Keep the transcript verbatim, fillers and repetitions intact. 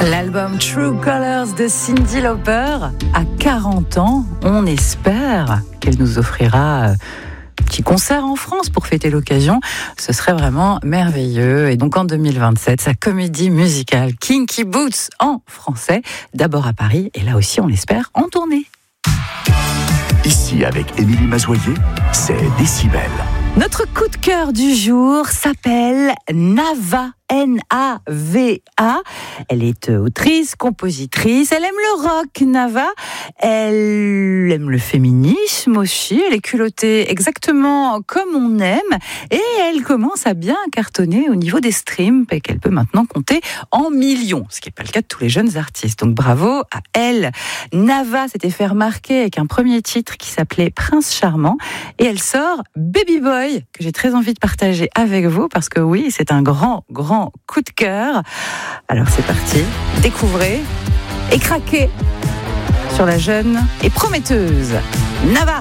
L'album True Colors de Cyndi Lauper, à quarante ans, on espère qu'elle nous offrira un petit concert en France pour fêter l'occasion. Ce serait vraiment merveilleux. Et donc en deux mille vingt-sept, sa comédie musicale Kinky Boots en français, d'abord à Paris et là aussi on l'espère en tournée. Ici avec Émilie Mazoyer, c'est Décibel. Notre coup de cœur du jour s'appelle Nava. N A V A. Elle est autrice, compositrice. Elle aime le rock, Nava. Elle aime le féminisme aussi. Elle est culottée exactement comme on aime. Et elle commence à bien cartonner au niveau des streams et qu'elle peut maintenant compter en millions. Ce qui n'est pas le cas de tous les jeunes artistes. Donc bravo à elle. Nava s'était fait remarquer avec un premier titre qui s'appelait Prince Charmant. Et elle sort Baby Boy, que j'ai très envie de partager avec vous parce que oui, c'est un grand, grand coup de cœur. Alors c'est parti, découvrez et craquez sur la jeune et prometteuse Nava.